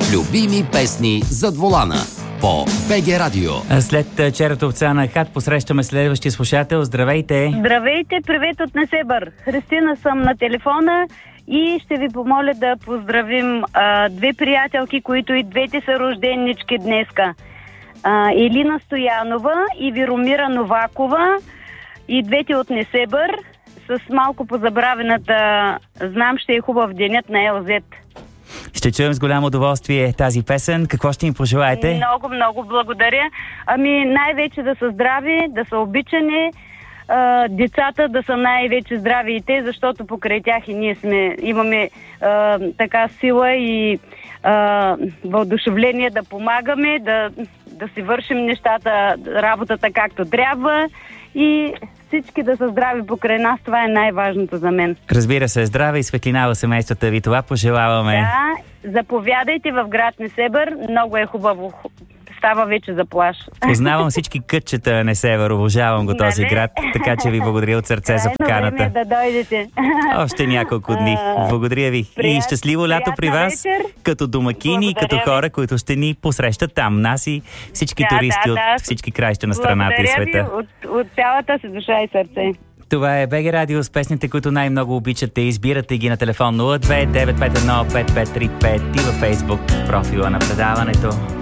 Любими песни зад волана по БГ Радио. След черната овца на Хат посрещаме следващия слушател. Здравейте! Здравейте, привет от Несебър. Христина съм на телефона и ще ви помоля да поздравим две приятелки, които и двете са рожденнички днеска. Елина Стоянова и Виромира Новакова, и двете от Несебър, с малко позабравената "Знам, ще е хубав денят" на ЛЗ. Ще чуем с голямо удоволствие тази песен. Какво ще им пожелаете? Много, много благодаря. Най-вече да са здрави, да са обичани, децата да са най-вече здрави и те, защото покрай тях и ние имаме така сила и въодушевление да помагаме, да си вършим нещата, работата както трябва и всички да са здрави покрай нас. Това е най-важното за мен. Разбира се, здраве и светлина в семействата ви. Това пожелаваме. Да, заповядайте в град Несебър. Много е хубаво. Става вече за плаж. Познавам всички кътчета на Несебър. Обожавам го този град. Така че ви благодаря от сърце за поканата. Време да дойдете. Още няколко дни. Благодаря ви. И щастливо лято при вас, вечер. Като домакини и като хора, които ще ни посрещат там. Нас и всички туристи от всички краища на страната и света. От цялата си душа и сърце. Това е БГ Радио с песните, които най-много обичате. Избирате ги на телефон 02 951 5535 и във Facebook профила на предаването.